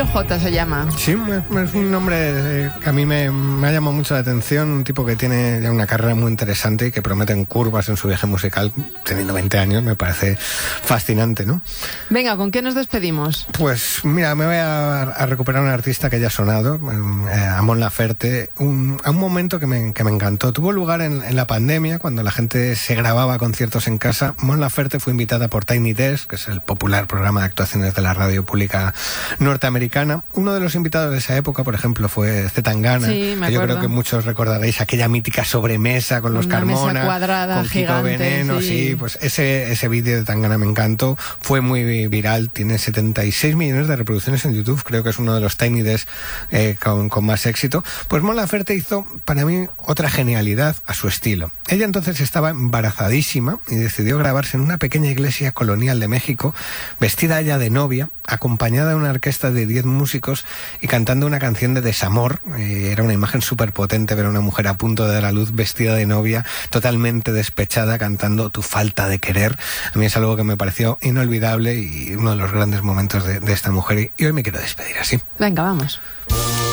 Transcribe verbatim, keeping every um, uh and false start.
Camilo J se llama. Sí, es un nombre eh, que a mí me, me ha llamado mucho la atención, un tipo que tiene ya una carrera muy interesante y que promete en curvas en su viaje musical, teniendo veinte años, me parece fascinante, ¿no? Venga, ¿con qué nos despedimos? Pues mira, me voy a, a recuperar a un artista que ya ha sonado, eh, a Mon Laferte, un, a un momento que me, que me encantó. Tuvo lugar en, en la pandemia, cuando la gente se grababa conciertos en casa. Mon Laferte fue invitada por Tiny Desk, que es el popular programa de actuaciones de la radio pública norteamericana. Uno de los invitados de esa época, por ejemplo, fue C. Tangana, sí, me que yo acuerdo. creo que muchos recordaréis aquella mítica sobremesa con los Una Carmona, mesa cuadrada, con Kiko gigante, Veneno, sí. sí, pues ese, ese vídeo de Tangana me encantó, fue muy viral, tiene setenta y seis millones de reproducciones en YouTube, creo que es uno de los Tiny Desk eh, con, con más éxito. Pues Mon Laferte hizo para mí otra genialidad a su estilo. Ella entonces estaba embarazadísima y decidió grabarse en una pequeña iglesia colonial de México, vestida ella de novia, acompañada de una orquesta de diez músicos y cantando una canción de desamor. Eh, era una imagen súper potente ver a una mujer a punto de dar a luz, vestida de novia, totalmente despechada, cantando Tu falta de querer. A mí es algo que me pareció inolvidable y uno de los grandes momentos de, de esta mujer, y, y hoy me quiero despedir así. Venga, vamos.